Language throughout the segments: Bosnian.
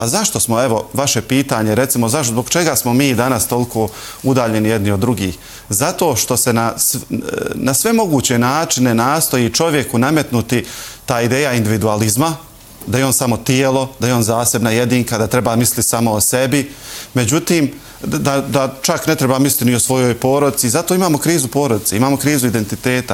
A zašto smo, evo, vaše pitanje, recimo, zbog čega smo mi danas toliko udaljeni jedni od drugih? Zato što se na sve moguće načine nastoji čovjeku nametnuti ta ideja individualizma, da je on samo tijelo, da je on zasebna jedinka, da treba misliti samo o sebi. Međutim, da čak ne treba misliti ni o svojoj porodici. Zato imamo krizu porodice, imamo krizu identiteta.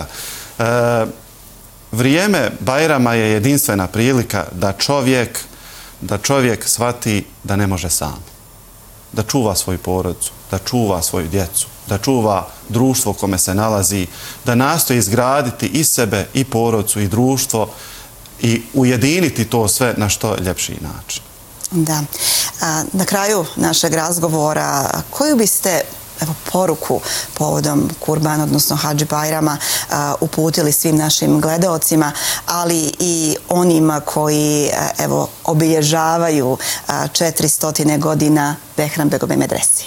Vrijeme Bajrama je jedinstvena prilika da čovjek shvati da ne može sam. Da čuva svoju porodicu, da čuva svoju djecu, da čuva društvo u kome se nalazi, da nastoji izgraditi i sebe, i porodicu, i društvo i ujediniti to sve na što ljepši način. Da. Na kraju našeg razgovora, koju biste poruku povodom Kurban, odnosno Hadži Bajrama, uputili svim našim gledaocima, ali i onima koji obilježavaju 400 godina Behranbegove medrese?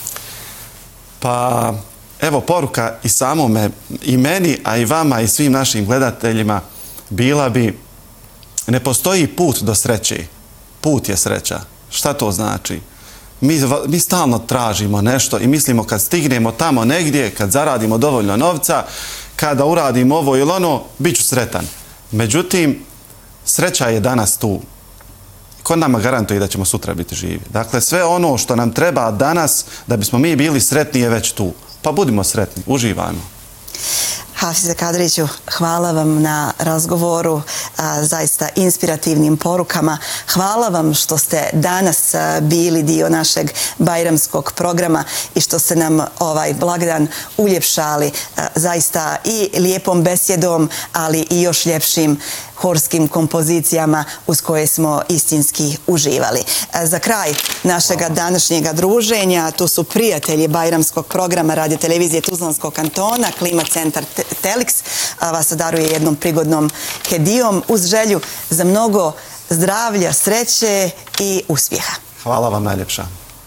Pa, evo, poruka i samome, i meni, a i vama i svim našim gledateljima bila bi: ne postoji put do sreće. Put je sreća. Šta to znači? Mi stalno tražimo nešto i mislimo kad stignemo tamo negdje, kad zaradimo dovoljno novca, kada uradimo ovo ili ono, bit ću sretan. Međutim, sreća je danas tu. Ko nama garantuje da ćemo sutra biti živi? Dakle, sve ono što nam treba danas da bismo mi bili sretni je već tu. Pa budimo sretni, uživajmo. Hafize Kadriću, hvala vam na razgovoru, zaista inspirativnim porukama. Hvala vam što ste danas bili dio našeg bajramskog programa i što ste nam ovaj blagdan uljepšali zaista i lijepom besjedom, ali i još ljepšim horskim kompozicijama uz koje smo istinski uživali. Za kraj našega današnjega druženja, tu su prijatelji bajramskog programa Radio televizije Tuzlanskog kantona, Klima centar Telix, vas daruje jednom prigodnom hedijom uz želju za mnogo zdravlja, sreće i uspjeha. Hvala vam najljepša.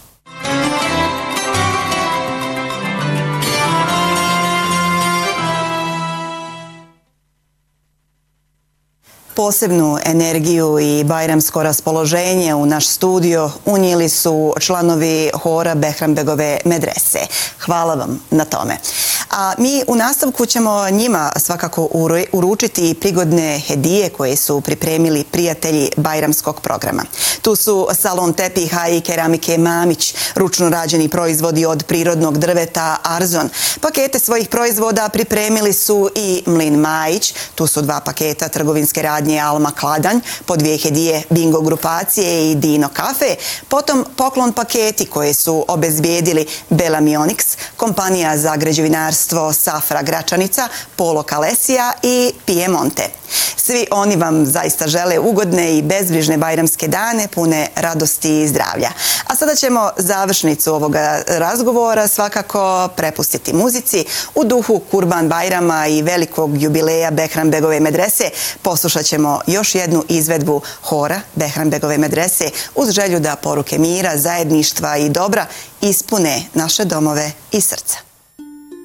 Posebnu energiju i bajramsko raspoloženje u naš studio unijeli su članovi hora Behranbegove medrese. Hvala vam na tome. A mi u nastavku ćemo njima svakako uručiti prigodne hedije koje su pripremili prijatelji bajramskog programa. Tu su salon tepiha i keramike Mamić, ručno rađeni proizvodi od prirodnog drveta Arzon. Pakete svojih proizvoda pripremili su i Mlin Majić, tu su 2 paketa trgovinske radnje Alma Kladanj, po 2 hedije Bingo grupacije i Dino kafe, potom poklon paketi koje su obezbijedili Belamionix, kompanija za građevinarstvo Safra Gračanica, Polo Kalesija i Piemonte. Svi oni vam zaista žele ugodne i bezbrižne bajramske dane, pune radosti i zdravlja. A sada ćemo završnicu ovoga razgovora svakako prepustiti muzici. U duhu Kurban Bajrama i velikog jubileja Behranbegove medrese poslušat ćemo još jednu izvedbu hora Behranbegove medrese uz želju da poruke mira, zajedništva i dobra ispune naše domove i srca.